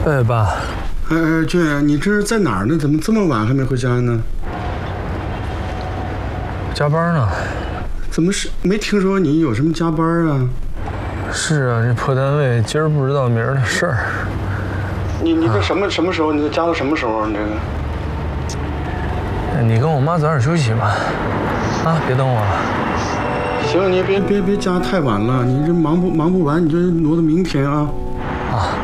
喂，爸。 俊，你这是在哪儿呢？怎么这么晚还没回家呢？ 加班呢。 怎么是没听说你有什么加班啊？ 是啊，这破单位今儿不知道明儿的事儿。 你这什么时候？你这加到什么时候？你这个？ 你跟我妈早点休息吧。啊，别等我了。 行，你别加太晚了，你这忙不完，你就挪到明天啊。 啊。